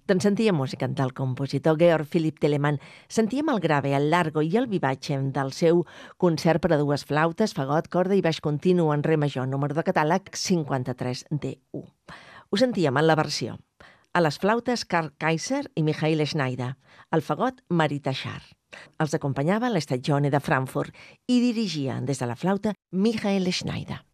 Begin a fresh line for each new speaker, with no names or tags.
Doncs sentíem música del compositor Georg Philipp Telemann. Sentíem el grave, el largo i el vivace del seu concert per a dues flautes, fagot, corda i baix continu en re major, número de catàleg 53D1. Ho sentíem en la versió. A les flautes, Karl Kaiser i Michael Schneider. Al fagot, Marita Schar. Els acompanyava l'Estagione de Frankfurt i dirigia des de la flauta Michael Schneider.